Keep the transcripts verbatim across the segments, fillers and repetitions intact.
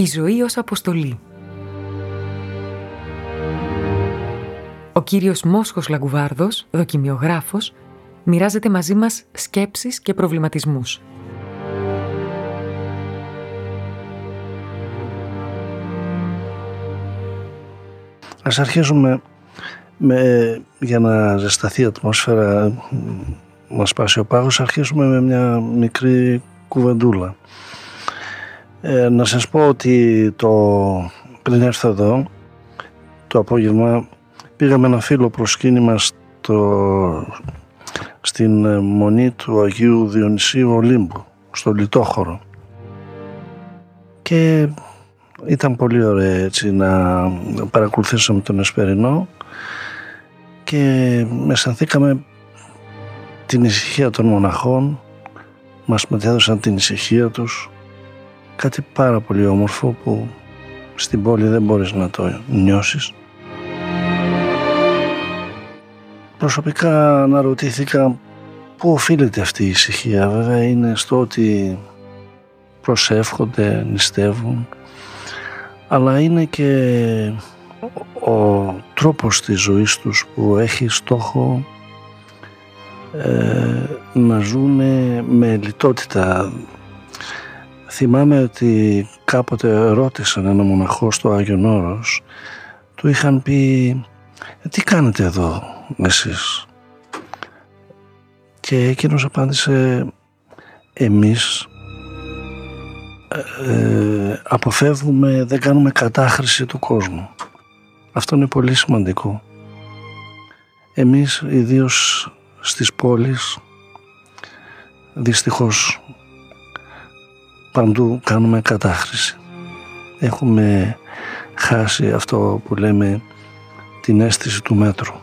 Η ζωή ως αποστολή. Ο κύριος Μόσχος Λαγκουβάρδος, δοκιμιογράφος, μοιράζεται μαζί μας σκέψεις και προβληματισμούς. Ας αρχίσουμε με, για να ζεσταθεί η ατμόσφαιρα, να σπάσει ο πάγος, αρχίσουμε με μια μικρή κουβεντούλα. Ε, να σας πω ότι το, πριν έρθω εδώ, το απόγευμα, πήγα με ένα φίλο προσκύνημα στο, στην Μονή του Αγίου Διονυσίου Ολύμπου, στο Λιτόχωρο. Και ήταν πολύ ωραίο έτσι να παρακολουθήσουμε τον Εσπερινό και αισθανθήκαμε την ησυχία των μοναχών, μας μετέδωσαν την ησυχία τους, κάτι πάρα πολύ όμορφο που στην πόλη δεν μπορείς να το νιώσεις. Προσωπικά αναρωτήθηκα πού οφείλεται αυτή η ησυχία. Βέβαια είναι στο ότι προσεύχονται, νηστεύουν, αλλά είναι και ο τρόπος της ζωής τους που έχει στόχο ε, να ζουν με λιτότητα. Θυμάμαι ότι κάποτε ρώτησαν ένα μοναχό στο Άγιον Όρος, του είχαν πει «Τι κάνετε εδώ εσείς?» Και εκείνος απάντησε «Εμείς ε, αποφεύγουμε, δεν κάνουμε κατάχρηση του κόσμου». Αυτό είναι πολύ σημαντικό. Εμείς ιδίως στις πόλεις δυστυχώς παντού κάνουμε κατάχρηση. Έχουμε χάσει αυτό που λέμε την αίσθηση του μέτρου.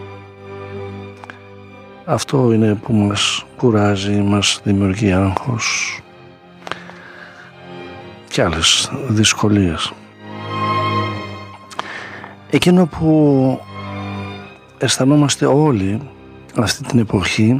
Αυτό είναι που μας κουράζει, μας δημιουργεί άγχος και άλλες δυσκολίες. Εκείνο που αισθανόμαστε όλοι αυτή την εποχή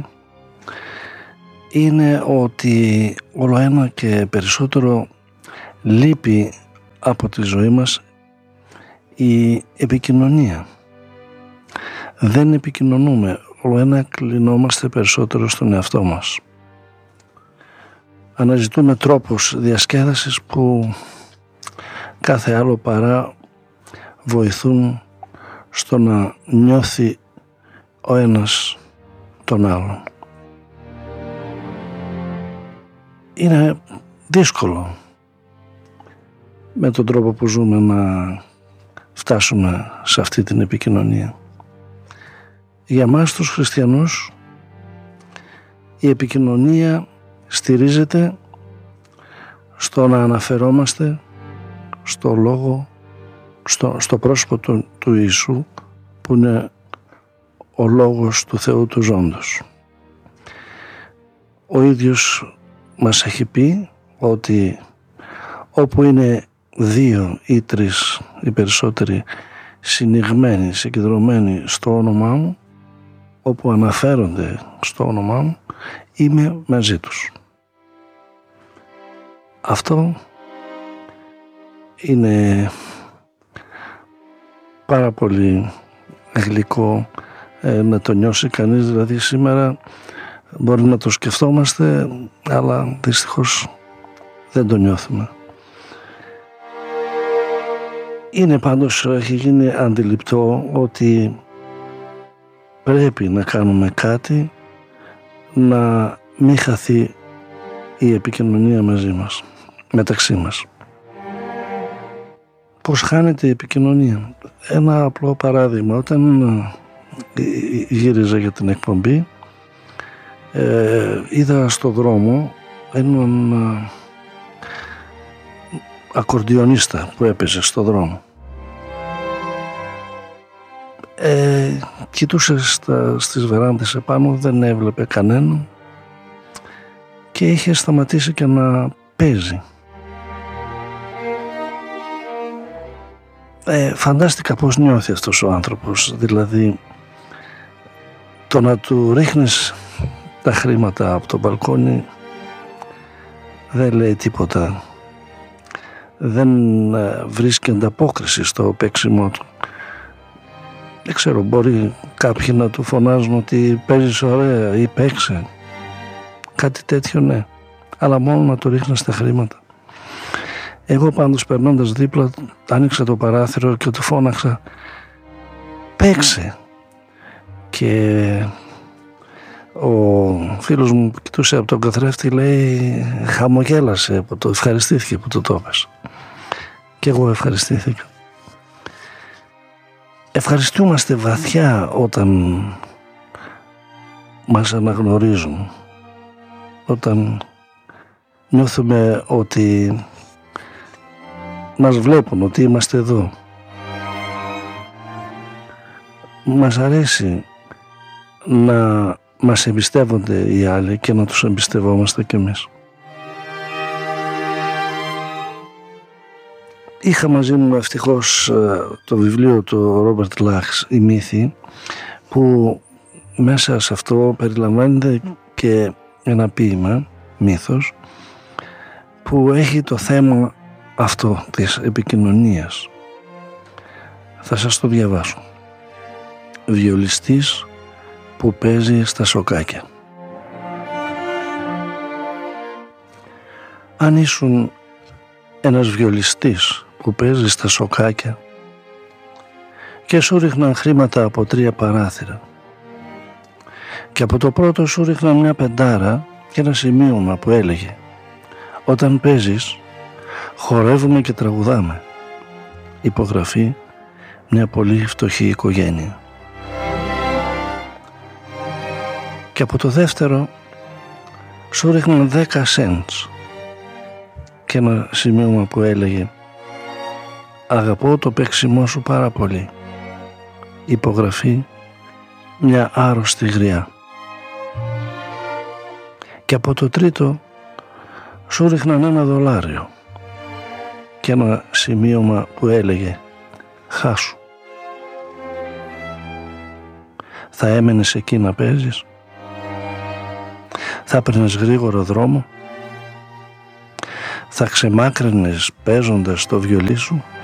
είναι ότι όλο ένα και περισσότερο λείπει από τη ζωή μας η επικοινωνία. Δεν επικοινωνούμε, όλο ένα κλεινόμαστε περισσότερο στον εαυτό μας. Αναζητούμε τρόπους διασκέδασης που κάθε άλλο παρά βοηθούν στο να νιώθει ο ένας τον άλλον. Είναι δύσκολο με τον τρόπο που ζούμε να φτάσουμε σε αυτή την επικοινωνία. Για μας τους χριστιανούς η επικοινωνία στηρίζεται στο να αναφερόμαστε στο λόγο, στο, στο πρόσωπο του, του Ιησού που είναι ο λόγος του Θεού του ζώντος. Ο ίδιος μας έχει πει ότι όπου είναι δύο ή τρεις οι περισσότεροι συνηγμένοι, συγκεντρωμένοι στο όνομά μου, όπου αναφέρονται στο όνομά μου, είμαι μαζί τους. Αυτό είναι πάρα πολύ γλυκό ε, να το νιώσει κανείς. Δηλαδή σήμερα μπορεί να το σκεφτόμαστε, αλλά δυστυχώς δεν το νιώθουμε. Είναι πάντως, έχει γίνει αντιληπτό ότι πρέπει να κάνουμε κάτι να μην χαθεί η επικοινωνία μαζί μας, μεταξύ μας. Πώς χάνεται η επικοινωνία? Ένα απλό παράδειγμα. Όταν γύριζα για την εκπομπή, ε, είδα στο δρόμο έναν ακορντιονίστα που έπαιζε στο δρόμο. Ε, κοιτούσε στα, στις βεράντες επάνω, δεν έβλεπε κανέναν και είχε σταματήσει και να παίζει. Ε, φαντάστηκα πώς νιώθει αυτός ο άνθρωπος, δηλαδή το να του ρίχνεις τα χρήματα από το μπαλκόνι δεν λέει τίποτα δεν βρίσκει ανταπόκριση στο παίξιμό του. Δεν ξέρω, μπορεί κάποιοι να του φωνάζουν ότι παίζεις ωραία ή παίξε. Κάτι τέτοιο ναι, αλλά μόνο να του ρίχνει στα χρήματα. Εγώ πάντως περνώντας δίπλα άνοιξα το παράθυρο και του φώναξα παίξε. Και ο φίλος μου που κοιτούσε από τον καθρέφτη λέει χαμογέλασε που το ευχαριστήθηκε που το το έπαιξε. Και εγώ ευχαριστήθηκα. Ευχαριστούμαστε βαθιά όταν μας αναγνωρίζουν, όταν νιώθουμε ότι μας βλέπουν, ότι είμαστε εδώ. Μας αρέσει να μας εμπιστεύονται οι άλλοι και να τους εμπιστευόμαστε κι εμείς. Είχα μαζί μου ευτυχώς το βιβλίο του Ρόμπερτ Λαχς, «Η Μύθη», που μέσα σε αυτό περιλαμβάνεται και ένα ποίημα, μύθος, που έχει το θέμα αυτό της επικοινωνίας. Θα σας το διαβάσω. Βιολιστής που παίζει στα σοκάκια. Αν ήσουν ένας βιολιστής που παίζει στα σοκάκια και σου ρίχναν χρήματα από τρία παράθυρα και από το πρώτο σου ρίχναν μια πεντάρα και ένα σημείωμα που έλεγε «Όταν παίζεις, χορεύουμε και τραγουδάμε. Υπογραφή μια πολύ φτωχή οικογένεια». Και από το δεύτερο σου ρίχναν δέκα σέντς και ένα σημείωμα που έλεγε «Αγαπώ το παίξιμό σου πάρα πολύ. Υπογραφή μια άρρωστη γριά». Και από το τρίτο σου ρίχναν ένα δολάριο και ένα σημείωμα που έλεγε «Χάσου». Θα έμενες εκεί να παίζεις? Θα έπαιρνες γρήγορο δρόμο? Θα ξεμάκρυνες παίζοντας το βιολί σου?